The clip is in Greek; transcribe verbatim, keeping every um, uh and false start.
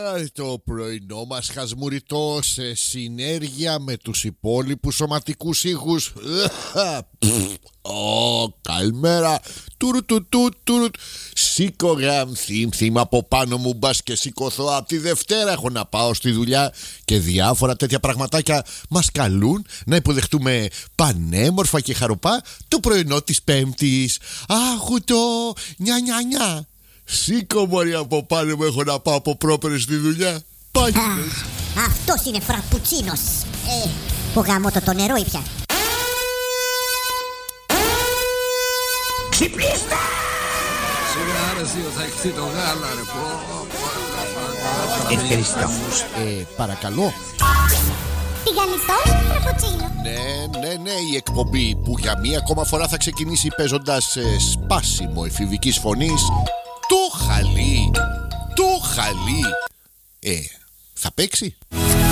Το πρωινό μας χασμουριτό σε συνέργεια με τους υπόλοιπους σωματικούς ήχους. Ω, καλημέρα. Τουρου-του-του, τουρου. Σήκω θύμ από πάνω μου, μπας και σηκωθώ. Απ' τη Δευτέρα έχω να πάω στη δουλειά και διάφορα τέτοια πραγματάκια μας καλούν να υποδεχτούμε πανέμορφα και χαροπά το πρωινό της Πέμπτης. Άχου το νια νια νια. Σήκω μωρή από πάνω μου, έχω να πάω από πρόπερες στη δουλειά. Πάγινες. Αυτός είναι φραπουτσίνος. Ε, που γάμω το, το νερό ήπια. Ξυπνήστε! Σιγά ρε Ζήο, θα έχεις το γάλα ρε. Ευχαριστώ. Ε, παρακαλώ. Τηγανιτός φραπουτσίνο. Ναι, ναι, ναι, η εκπομπή που για μία ακόμα φορά θα ξεκινήσει παίζοντας ε, σπάσιμο εφηβικής φωνής. Το χαλί, το χαλί. Ε, θα παίξει.